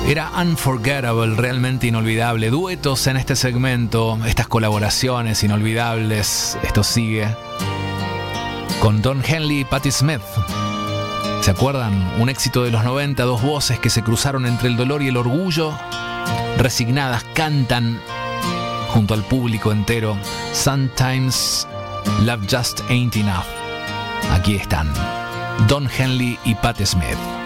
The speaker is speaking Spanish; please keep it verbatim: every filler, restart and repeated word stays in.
Era unforgettable, realmente inolvidable. Duetos en este segmento, estas colaboraciones inolvidables. Esto sigue con Don Henley y Patti Smith. ¿Se acuerdan? Un éxito de los noventa, dos voces que se cruzaron entre el dolor y el orgullo. Resignadas, cantan junto al público entero. Sometimes Love Just Ain't Enough. Aquí están, Don Henley y Patti Smith.